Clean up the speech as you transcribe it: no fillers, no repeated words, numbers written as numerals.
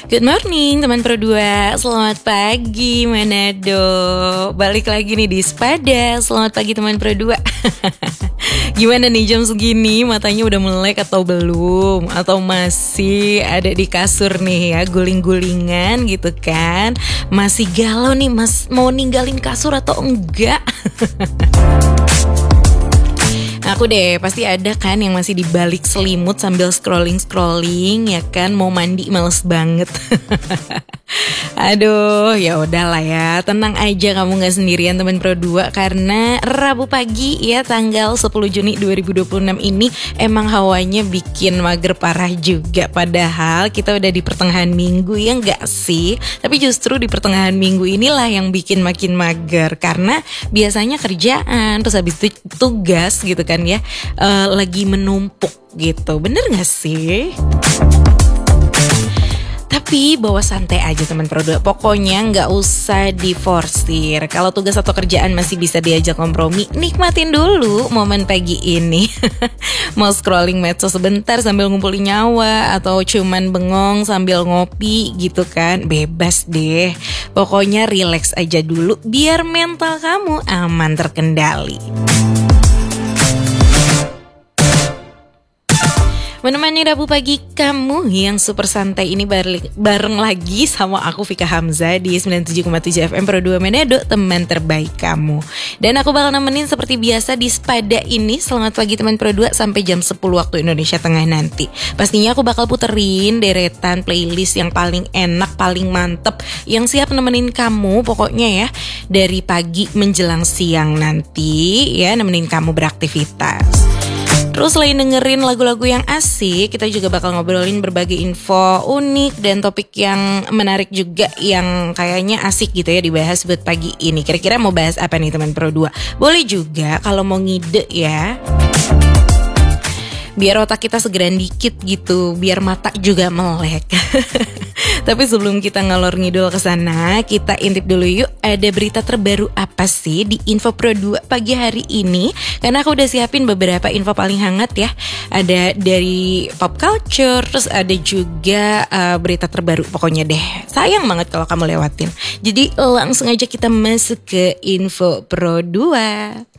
Good morning teman Pro 2. Selamat pagi Manado. Balik lagi nih di Sepada. Selamat pagi teman Pro 2. Gimana nih jam segini, matanya udah melek atau belum? Atau masih ada di kasur nih ya, guling-gulingan gitu kan? Masih galau nih, mau ninggalin kasur atau enggak? Aku deh, pasti ada kan yang masih di balik selimut sambil scrolling ya kan, mau mandi males banget. Aduh, ya udahlah ya, tenang aja kamu gak sendirian teman Pro 2, karena Rabu pagi ya tanggal 10 Juni 2026 ini emang hawanya bikin mager parah juga. Padahal kita udah di pertengahan minggu ya gak sih? Tapi justru di pertengahan minggu inilah yang bikin makin mager, karena biasanya kerjaan terus habis itu tugas gitu kan ya, lagi menumpuk gitu. Bener gak sih? Tapi bawa santai aja teman Pro 2. Pokoknya gak usah diforsir. Kalau tugas atau kerjaan masih bisa diajak kompromi, nikmatin dulu momen pagi ini. Mau scrolling medsos sebentar sambil ngumpulin nyawa, atau cuman bengong sambil ngopi gitu kan, bebas deh. Pokoknya relax aja dulu biar mental kamu aman terkendali. Menemani Rabu pagi kamu yang super santai ini bareng lagi sama aku Vika Hamzah di 97,7 FM Pro 2 Manado, teman terbaik kamu. Dan aku bakal nemenin seperti biasa di Sepada ini. Selamat pagi teman Pro 2 sampai jam 10 waktu Indonesia Tengah nanti. Pastinya aku bakal puterin deretan playlist yang paling enak, paling mantep, yang siap nemenin kamu pokoknya ya, dari pagi menjelang siang nanti ya, nemenin kamu beraktivitas. Terus selain dengerin lagu-lagu yang asik, kita juga bakal ngobrolin berbagai info unik dan topik yang menarik juga, yang kayaknya asik gitu ya dibahas buat pagi ini. Kira-kira mau bahas apa nih teman Pro 2? Boleh juga kalau mau ngide ya, biar otak kita segeran dikit gitu, biar mata juga melek. Tapi sebelum kita ngalor ngidul ke sana, kita intip dulu yuk, ada berita terbaru apa sih di Info Pro 2 pagi hari ini? Karena aku udah siapin beberapa info paling hangat ya. Ada dari pop culture, terus ada juga berita terbaru. Pokoknya deh, sayang banget kalau kamu lewatin. Jadi langsung aja kita masuk ke Info Pro 2.